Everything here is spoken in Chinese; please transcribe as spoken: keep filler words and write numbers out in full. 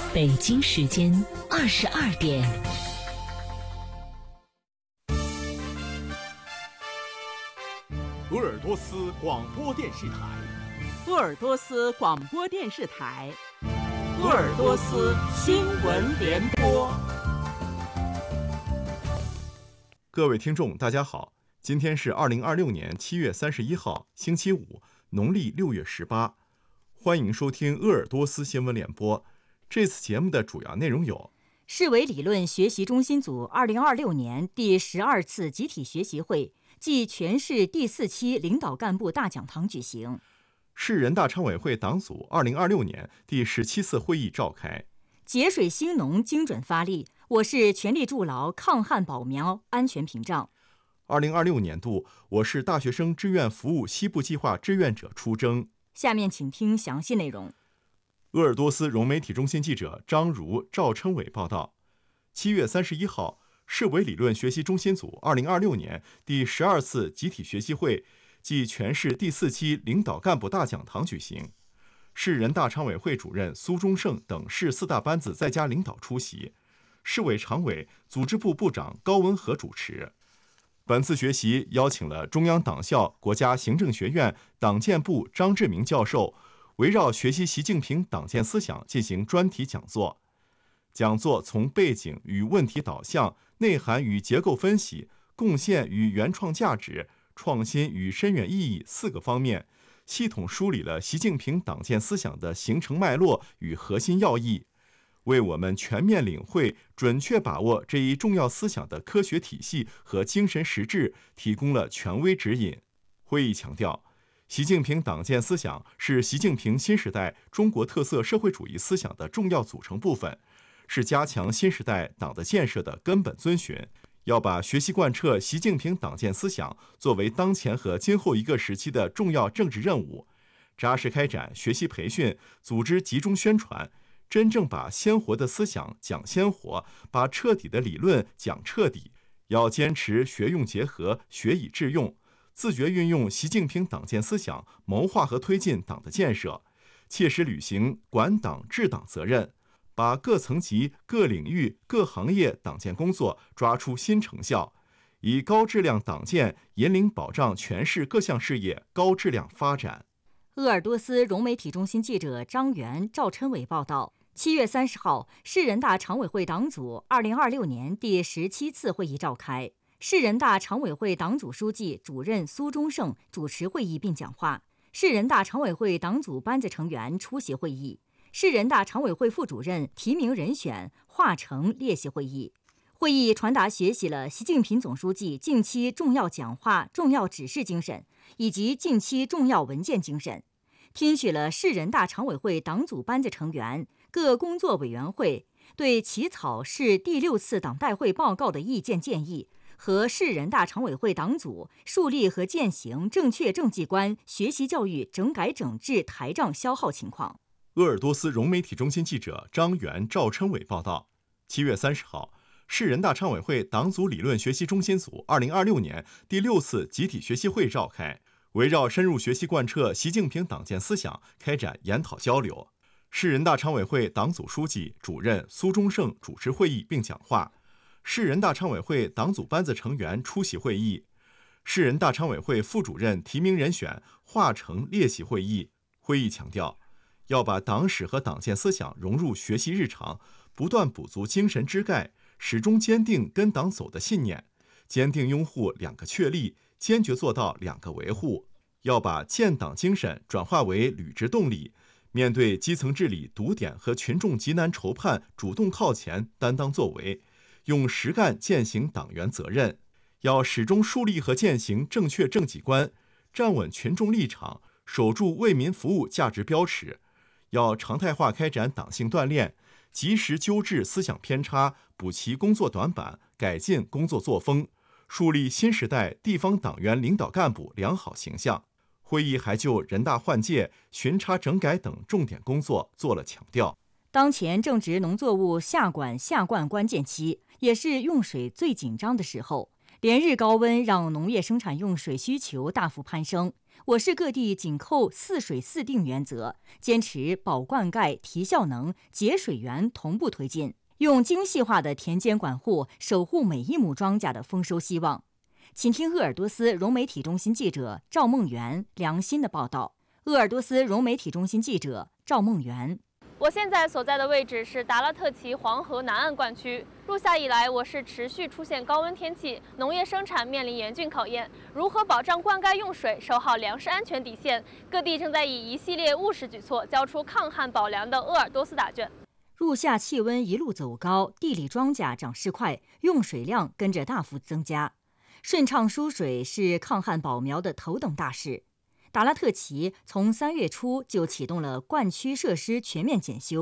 北京时间二十二点。 鄂尔多斯广播电视台， 鄂尔多斯广播电视台，鄂尔多斯新闻联播。 各位听众，大家好，今天是二零二六年七月三十一号，星期五，农历六月十八。欢迎收听鄂尔多斯新闻联播。这次节目的主要内容有： 市委理论学习中心组二零二六年第十二次集体学习会暨全市第四期领导干部大讲堂举行； 市人大常委会党组二零二六年第十七次会议召开； 节水兴农精准发力，我市全力筑牢抗旱保苗安全屏障。 二零二六年度我市大学生志愿服务西部计划志愿者出征。 下面请听详细内容。 鄂尔多斯融媒体中心记者张如、赵琛伟报道：七月三十一号，市委理论学习中心组二零二六年第十二次集体学习会暨全市第四期领导干部大讲堂举行，市人大常委会主任苏忠胜等市四大班子在家领导出席，市委常委、组织部部长高文和主持。本次学习邀请了中央党校、国家行政学院党建部张志明教授，围绕学习习近平党建思想进行专题讲座。讲座从背景与问题导向、内涵与结构分析、贡献与原创价值、创新与深远意义四个方面，系统梳理了习近平党建思想的形成脉络与核心要义，为我们全面领会、准确把握这一重要思想的科学体系和精神实质提供了权威指引。会议强调，习近平党建思想是习近平新时代中国特色社会主义思想的重要组成部分，是加强新时代党的建设的根本遵循，要把学习贯彻习近平党建思想作为当前和今后一个时期的重要政治任务，扎实开展学习培训，组织集中宣传，真正把鲜活的思想讲鲜活，把彻底的理论讲彻底。要坚持学用结合，学以致用，自觉运用习近平党建思想，谋划和推进党的建设，切实履行管党治党责任，把各层级、各领域、各行业党建工作抓出新成效，以高质量党建引领保障全市各项事业高质量发展。 鄂尔多斯融媒体中心记者张元、赵琛伟报道：七月三十号，市人大常委会党组二零二六年第十七次会议召开，市人大常委会党组书记、主任苏忠胜主持会议并讲话，市人大常委会党组班子成员出席会议，市人大常委会副主任提名人选划成列席会议。会议传达学习了习近平总书记近期重要讲话、重要指示精神以及近期重要文件精神，听取了市人大常委会党组班子成员、各工作委员会对起草市第六次党代会报告的意见建议和市人大常委会党组树立和践行正确政绩观学习教育整改整治台账消耗情况。 鄂尔多斯融媒体中心记者张元、赵琛伟报道：七月三十号，市人大常委会党组理论学习中心组二零二六年第六次集体学习会召开，围绕深入学习贯彻习近平党建思想开展研讨交流。市人大常委会党组书记、主任苏忠胜主持会议并讲话，市人大常委会党组班子成员出席会议，市人大常委会副主任提名人选划成列席会议。会议强调，要把党史和党建思想融入学习日常，不断补足精神支盖，始终坚定跟党走的信念，坚定拥护两个确立，坚决做到两个维护。要把建党精神转化为履职动力，面对基层治理堵点和群众急难愁盼，主动靠前，担当作为，用实干践行党员责任。要始终树立和践行正确政绩观，站稳群众立场，守住为民服务价值标尺。要常态化开展党性锻炼，及时纠治思想偏差，补齐工作短板，改进工作作风，树立新时代地方党员领导干部良好形象。会议还就人大换届、巡查整改等重点工作做了强调。 当前正值农作物下管下灌关键期，也是用水最紧张的时候。连日高温让农业生产用水需求大幅攀升， 我市各地紧扣四水四定原则，坚持保灌溉、提效能、节水源同步推进，用精细化的田间管护守护每一亩庄稼的丰收希望。请听鄂尔多斯融媒体中心记者赵梦媛、梁鑫的报道。鄂尔多斯融媒体中心记者赵梦媛。 我现在所在的位置是达拉特旗黄河南岸灌区。入夏以来，我市持续出现高温天气，农业生产面临严峻考验。如何保障灌溉用水，守好粮食安全底线？各地正在以一系列务实举措交出抗旱保粮的鄂尔多斯答卷。 入夏气温一路走高，地里庄稼长势快，用水量跟着大幅增加。顺畅输水是抗旱保苗的头等大事。达拉特旗从三月初就启动了灌区设施全面检修。